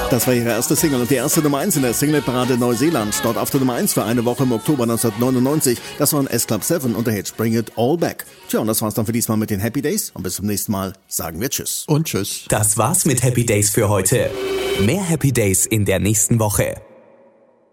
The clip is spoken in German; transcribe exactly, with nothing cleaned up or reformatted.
Das war ihre erste Single und die erste Nummer eins in der Singleparade Neuseeland. Dort auf der Nummer eins für eine Woche im Oktober neunzehnhundertneunundneunzig. Das waren S-Club sieben und der Hit Bring It All Back. Tja, und das war's dann für diesmal mit den Happy Days. Und bis zum nächsten Mal sagen wir Tschüss. Und Tschüss. Das war's mit Happy Days für heute. Mehr Happy Days in der nächsten Woche.